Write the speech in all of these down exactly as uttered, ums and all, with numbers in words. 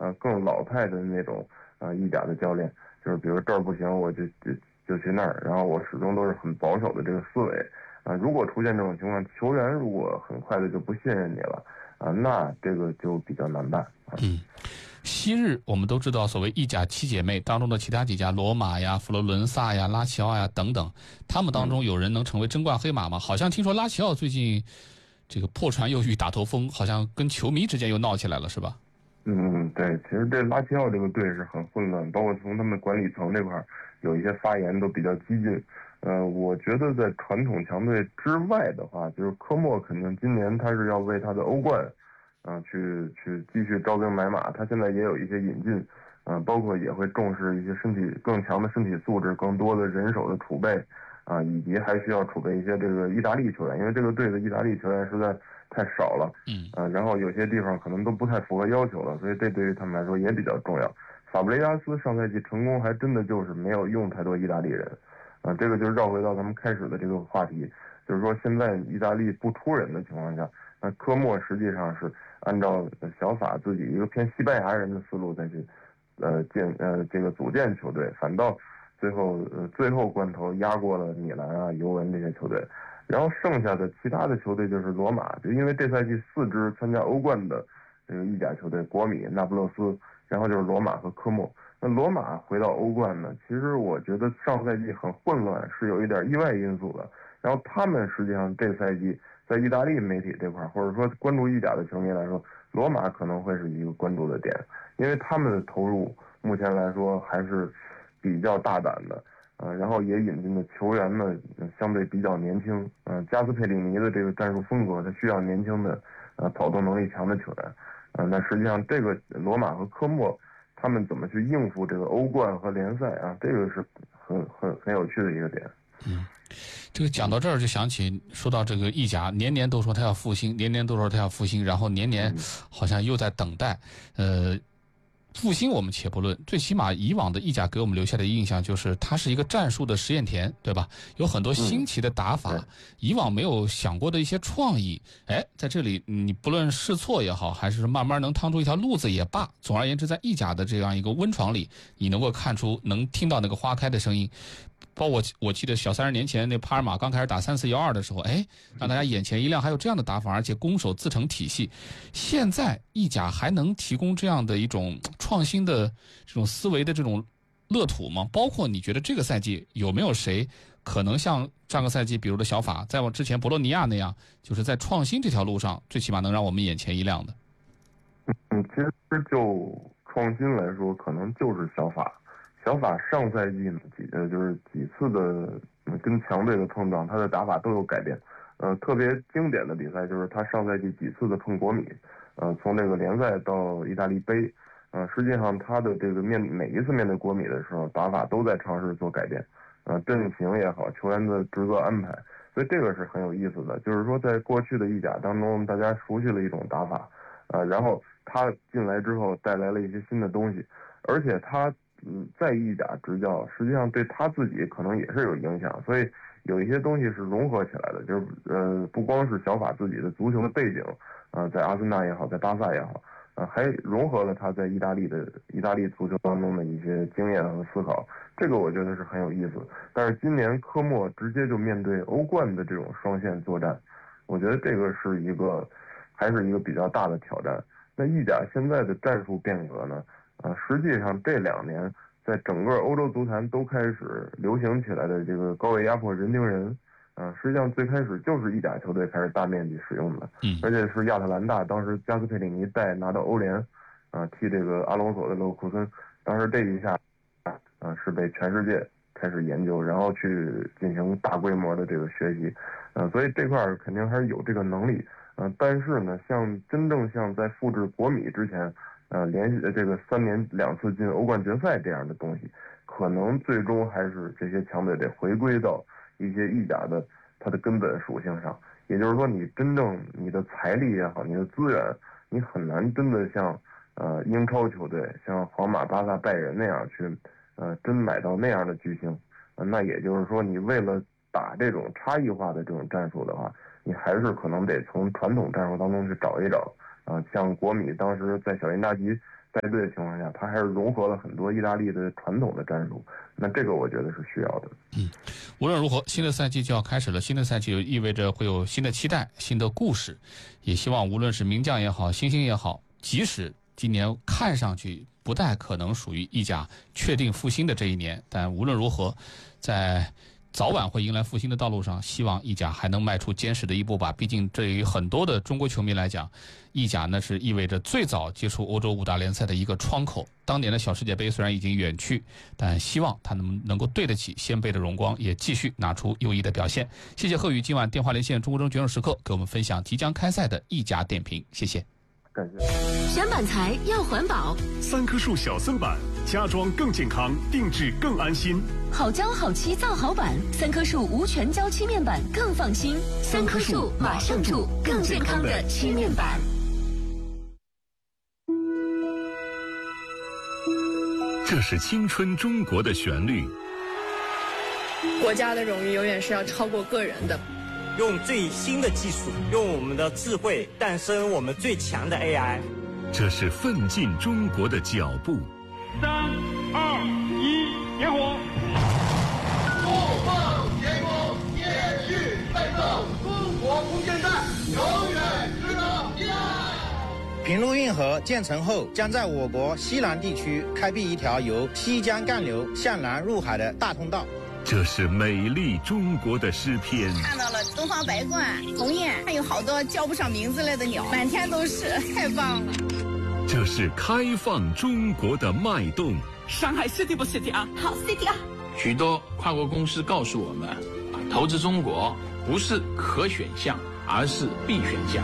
呃更老派的那种呃意甲的教练，就是比如这儿不行我就就就去那儿，然后我始终都是很保守的这个思维啊、呃。如果出现这种情况，球员如果很快的就不信任你了啊、呃，那这个就比较难办啊。 嗯。昔日我们都知道，所谓意甲七姐妹当中的其他几家，罗马呀、佛罗伦萨呀、拉齐奥呀等等，他们当中有人能成为争冠黑马吗？好像听说拉齐奥最近这个破传又遇打头风，好像跟球迷之间又闹起来了，是吧？ 嗯，对，其实这拉齐奥这个队是很混乱，包括从他们管理层这块有一些发言都比较激进。呃，我觉得在传统强队之外的话，就是科莫肯定今年他是要为他的欧冠。啊、呃，去去继续招兵买马，他现在也有一些引进，啊、呃，包括也会重视一些身体更强的身体素质、更多的人手的储备，啊、呃，以及还需要储备一些这个意大利球员，因为这个队的意大利球员实在太少了， 嗯， 啊、呃，然后有些地方可能都不太符合要求了，所以这对于他们来说也比较重要。法布雷加斯上赛季成功还真的就是没有用太多意大利人，啊、呃，这个就绕回到咱们开始的这个话题，就是说现在意大利不出人的情况下，那科莫实际上是按照小法自己一个偏西班牙人的思路再去，呃建呃这个组建球队，反倒最后呃最后关头压过了米兰啊、尤文这些球队，然后剩下的其他的球队就是罗马，就因为这赛季四支参加欧冠的这个意甲球队，国米、那不勒斯，然后就是罗马和科莫。那罗马回到欧冠呢，其实我觉得上赛季很混乱，是有一点意外因素的。然后他们实际上这赛季在意大利媒体这块，或者说关注意甲的球迷来说，罗马可能会是一个关注的点，因为他们的投入目前来说还是比较大胆的，呃，然后也引进的球员呢相对比较年轻，呃，加斯佩里尼的这个战术风格，他需要年轻的呃跑动能力强的球员，呃，那实际上这个罗马和科莫他们怎么去应付这个欧冠和联赛啊，这个是很很很有趣的一个点。 嗯，这个讲到这儿就想起，说到这个意甲，年年都说他要复兴，年年都说他要复兴，然后年年好像又在等待。呃，复兴我们且不论，最起码以往的意甲给我们留下的印象就是它是一个战术的实验田，对吧？有很多新奇的打法，嗯、以往没有想过的一些创意，哎，在这里你不论试错也好，还是慢慢能趟出一条路子也罢，总而言之，在意甲的这样一个温床里，你能够看出，能听到那个花开的声音。包括我我记得小三十年前那帕尔马刚开始打三四幺二的时候，哎，让大家眼前一亮，还有这样的打法，而且攻守自成体系。现在意甲还能提供这样的一种创新的这种思维的这种乐土吗？包括你觉得这个赛季有没有谁可能像上个赛季比如的小法，在我之前博洛尼亚那样，就是在创新这条路上，最起码能让我们眼前一亮的？ 嗯，其实就创新来说，可能就是小法。小法上赛季呢几呃就是几次的跟强队的碰撞，他的打法都有改变。呃，特别经典的比赛就是他上赛季几次的碰国米，呃，从这个联赛到意大利杯，呃，实际上他的这个面每一次面对国米的时候，打法都在尝试做改变，呃，阵型也好，球员的职责安排，所以这个是很有意思的。就是说，在过去的意甲当中，大家熟悉了一种打法，呃，然后他进来之后带来了一些新的东西，而且他。嗯，在意甲执教，实际上对他自己可能也是有影响，所以有一些东西是融合起来的，就是呃，不光是小法自己的足球的背景，呃，在阿森纳也好，在巴萨也好，呃，还融合了他在意大利的意大利足球当中的一些经验和思考，这个我觉得是很有意思。但是今年科莫直接就面对欧冠的这种双线作战，我觉得这个是一个还是一个比较大的挑战。那意甲现在的战术变革呢？呃，实际上这两年在整个欧洲足坛都开始流行起来的这个高位压迫人盯人，呃，实际上最开始就是意甲球队开始大面积使用的， 嗯， 而且是亚特兰大当时加斯佩里尼带拿到欧联，啊、呃，踢这个阿隆索的勒沃库森，当时这一下，啊、呃，是被全世界开始研究，然后去进行大规模的这个学习，呃，所以这块肯定还是有这个能力，呃，但是呢，像真正像在复制国米之前。呃，连续的这个三年两次进欧冠决赛这样的东西，可能最终还是这些强队得回归到一些意甲的它的根本属性上。也就是说，你真正你的财力也好，你的资源，你很难真的像呃英超球队，像皇马、巴萨、拜仁那样去呃真买到那样的巨星。呃，那也就是说，你为了打这种差异化的这种战术的话，你还是可能得从传统战术当中去找一找。啊，像国米当时在小因扎吉带队的情况下，他还是融合了很多意大利的传统的战术。那这个我觉得是需要的。 嗯，无论如何，新的赛季就要开始了，新的赛季意味着会有新的期待、新的故事。也希望无论是名将也好，新星也好，即使今年看上去不太可能属于意甲确定复兴的这一年，但无论如何，在早晚会迎来复兴的道路上，希望意甲还能迈出坚实的一步吧。毕竟对于很多的中国球迷来讲，意甲呢是意味着最早接触欧洲五大联赛的一个窗口。当年的小世界杯虽然已经远去，但希望他能能够对得起先辈的荣光，也继续拿出优异的表现。谢谢贺宇今晚电话连线中国中决胜时刻，给我们分享即将开赛的意甲点评，谢谢。 感谢。 选板材要环保， 三棵树小森板，家装更健康，定制更安心。 好胶好漆造好板，三棵树无全胶漆面板更放心。三棵树马上住，更健康的漆面板。 这是青春中国的旋律。 国家的荣誉永远是要超过个人的。 用最新的技术，用我们的智慧诞生我们最强的 A I。 这是奋进中国的脚步。 三二一，点火！ 不放天空，延续奋斗，中国空间站永远值得依赖。 平陆运河建成后，将在我国西南地区开辟一条由西江干流向南入海的大通道。 这是美丽中国的诗篇。 看到了东方白鹳、鸿雁，还有好多叫不上名字来的鸟，满天都是，太棒了。 这是开放中国的脉动。 上海 City 不 City 啊？ 好 City 啊！ 许多跨国公司告诉我们，投资中国不是可选项，而是必选项。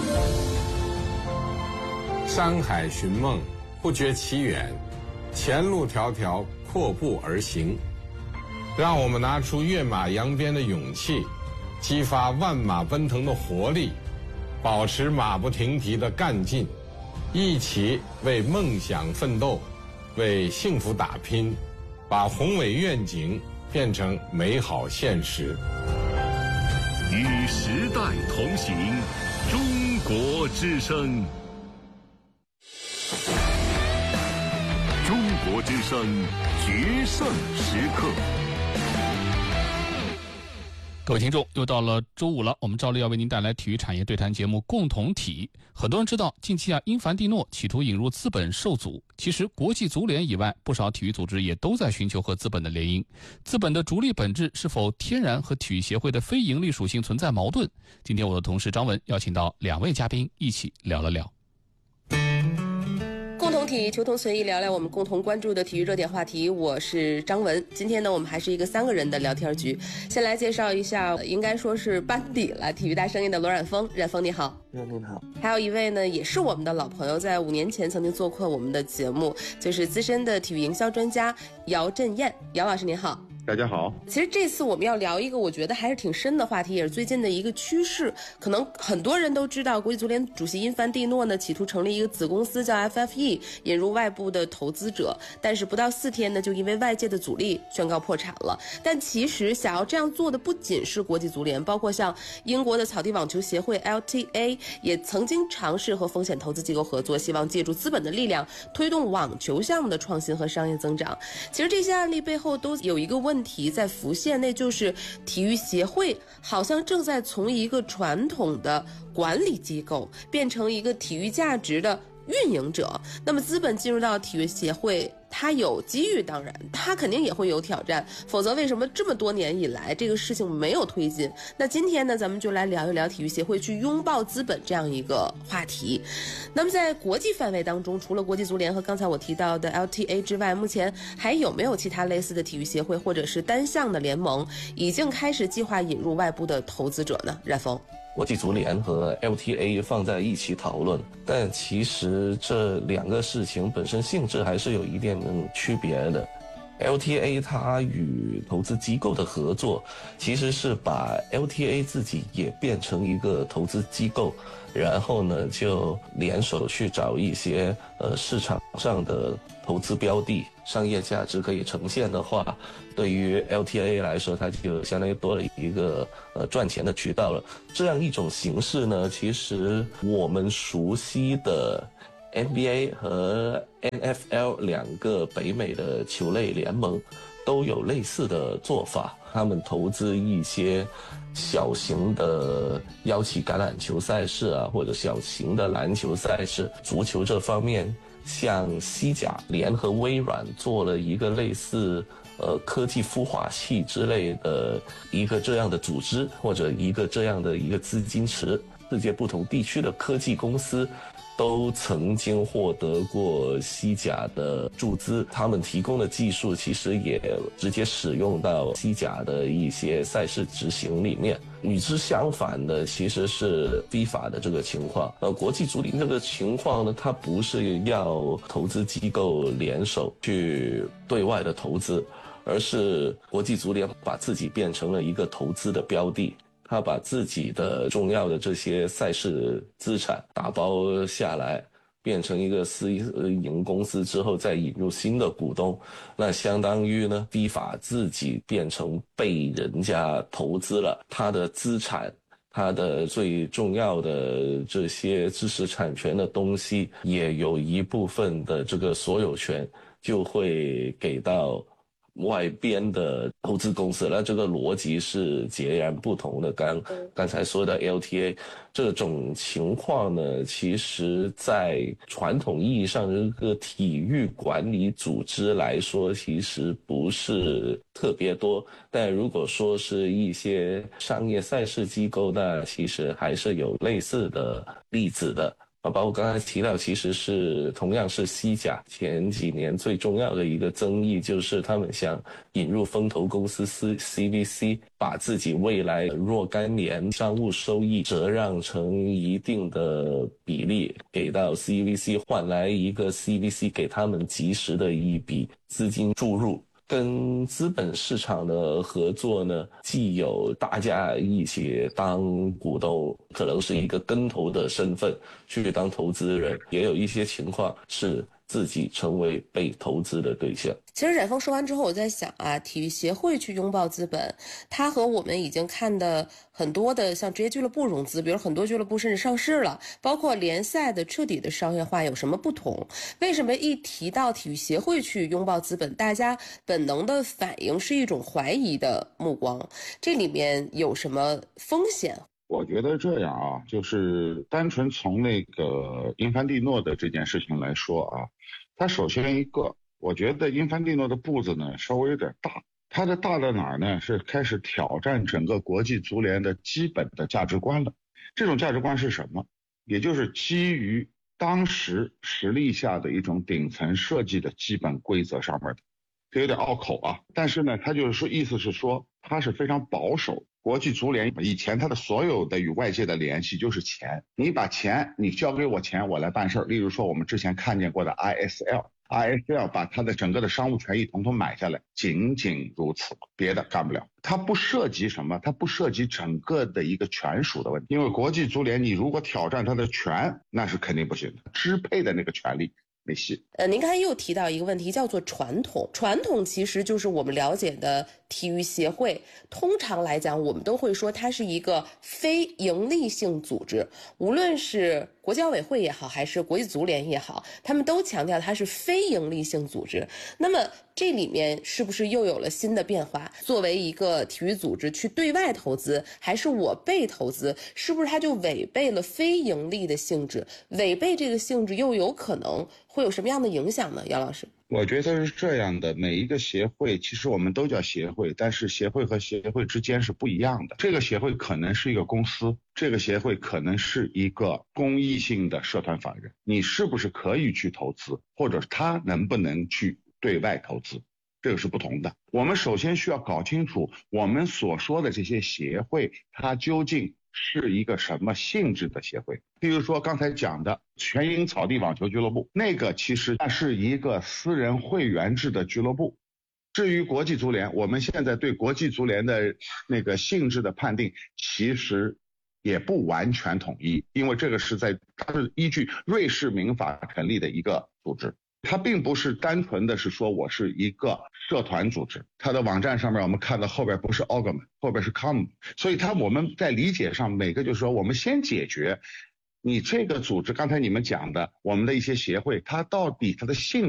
山海寻梦，不觉其远，前路迢迢，阔步而行。让我们拿出跃马扬鞭的勇气，激发万马奔腾的活力，保持马不停蹄的干劲，一起为梦想奋斗，为幸福打拼，把宏伟愿景变成美好现实。 与时代同行，中国之声。中国之声决胜时刻。 各位听众，又到了周五了，我们照例要为您带来体育产业对谈节目《共同体》。很多人知道，近期啊，因凡蒂诺企图引入资本受阻。其实，国际足联以外，不少体育组织也都在寻求和资本的联姻。资本的逐利本质是否天然和体育协会的非盈利属性存在矛盾？今天我的同事张文邀请到两位嘉宾一起聊了聊。 共同体求同存异，聊聊我们共同关注的体育热点话题。我是张文，今天呢，我们还是一个三个人的聊天局。先来介绍一下，应该说是班底了，体育大声音的罗冉峰。冉峰你好。 您好。 还有一位呢，也是我们的老朋友，在五年前曾经做过我们的节目，就是资深的体育营销专家姚振燕。姚老师您好。 大家好。 其实这次我们要聊一个我觉得还是挺深的话题，也是最近的一个趋势。可能很多人都知道，国际足联主席因凡蒂诺呢企图成立一个子公司叫 F F E， 引入外部的投资者，但是不到四天呢，就因为外界的阻力宣告破产了。但其实想要这样做的不仅是国际足联，包括像英国的草地网球协会 L T A 也曾经尝试和风险投资机构合作，希望借助资本的力量推动网球项目的创新和商业增长。其实这些案例背后都有一个问题在浮现，那就是体育协会好像正在从一个传统的管理机构变成一个体育价值的运营者。那么资本进入到体育协会，它有机遇，当然它肯定也会有挑战，否则为什么这么多年以来这个事情没有推进？那今天呢，咱们就来聊一聊体育协会去拥抱资本这样一个话题。那么在国际范围当中，除了国际足联和刚才我提到的 L T A 之外，目前还有没有其他类似的体育协会或者是单项的联盟已经开始计划引入外部的投资者呢？冉峰。 国际足联和 L T A 放在一起讨论，但其实这两个事情本身性质还是有一定区别的。L T A 它与投资机构的合作，其实是把 L T A 自己也变成一个投资机构，然后呢就联手去找一些呃市场上的投资标的，商业价值可以呈现的话，对于 L T A 来说，它就相当于多了一个呃赚钱的渠道了。这样一种形式呢，其实我们熟悉的 N B A 和 N F L 两个北美的球类联盟都有类似的做法，他们投资一些小型的邀请橄榄球赛事啊，或者小型的篮球赛事。足球这方面，像西甲联合微软做了一个类似呃科技孵化器之类的一个这样的组织，或者一个这样的一个资金池。世界不同地区的科技公司都曾经获得过西甲的注资，他们提供的技术其实也直接使用到西甲的一些赛事执行里面。与之相反的其实是 FIFA 的这个情况，呃，国际足联这个情况呢，它不是要投资机构联手去对外的投资，而是国际足联把自己变成了一个投资的标的。他把自己的重要的这些赛事资产打包下来，变成一个私营公司之后，再引入新的股东，那相当于呢 FIFA 自己变成被人家投资了，他的资产，他的最重要的这些知识产权的东西，也有一部分的这个所有权就会给到外边的投资公司，那这个逻辑是截然不同的。刚刚才说的 L T A 这种情况呢，其实在传统意义上这个体育管理组织来说，其实不是特别多。但如果说是一些商业赛事机构，那其实还是有类似的例子的。啊，包括刚才提到，其实是同样是西甲前几年最重要的一个争议，就是他们想引入风投公司 C V C， 把自己未来若干年商务收益折让成一定的比例给到 C V C， 换来一个 C V C 给他们及时的一笔资金注入。跟资本市场的合作呢，既有大家一起当股东，可能是一个跟投的身份去当投资人，也有一些情况是自己成为被投资的对象。 其实冉峰说完之后，我在想啊，体育协会去拥抱资本，它和我们已经看的很多的像职业俱乐部融资，比如很多俱乐部甚至上市了，包括联赛的彻底的商业化有什么不同？为什么一提到体育协会去拥抱资本，大家本能的反应是一种怀疑的目光？这里面有什么风险？ 我觉得这样啊，就是单纯从那个英凡蒂诺的这件事情来说啊，他首先一个，我觉得英凡蒂诺的步子呢稍微有点大。他的大在哪儿呢？是开始挑战整个国际足联的基本的价值观了。这种价值观是什么？也就是基于当时实力下的一种顶层设计的基本规则上面的。这有点拗口啊，但是呢，他就是说，意思是说，他是非常保守。国际足联以前他的所有的与外界的联系就是钱，你把钱，你交给我钱，我来办事儿。例如说，我们之前看见过的 I S L。I S L 把它的整个的商务权益统统买下来，仅仅如此，别的干不了。它不涉及什么，它不涉及整个的一个权属的问题。因为国际足联，你如果挑战它的权，那是肯定不行的，支配的那个权利没戏。 呃，您刚才又提到一个问题，叫做传统。传统其实就是我们了解的体育协会，通常来讲，我们都会说它是一个非盈利性组织，无论是国际奥委会也好，还是国际足联也好，他们都强调它是非盈利性组织。那么这里面是不是又有了新的变化？作为一个体育组织去对外投资，还是我被投资，是不是它就违背了非盈利的性质？违背这个性质又有可能会有什么样的影响呢？姚老师， 我觉得是这样的，每一个协会其实我们都叫协会，但是协会和协会之间是不一样的。这个协会可能是一个公司，这个协会可能是一个公益性的社团法人，你是不是可以去投资，或者他能不能去对外投资，这个是不同的。我们首先需要搞清楚我们所说的这些协会，它究竟是一个什么性质的协会。比如说刚才讲的全英草地网球俱乐部，那个其实那是一个私人会员制的俱乐部。至于国际足联，我们现在对国际足联的那个性质的判定其实也不完全统一，因为这个是在它是依据瑞士民法成立的一个组织，它并不是单纯的是说我是一个社团组织。它的网站上面我们看到后边不是 Organ， 后边是 Com， 所以它我们在理解上每个就是说我们先解决你这个组织，刚才你们讲的，我们的一些协会，它到底它的性